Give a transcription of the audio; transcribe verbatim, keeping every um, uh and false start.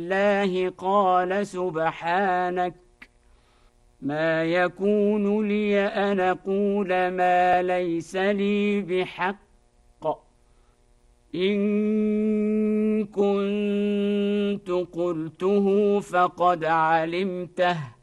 الله قال سبحانك ما يكون لي أن أقول ما ليس لي بحق إن كنت قلته فقد علمته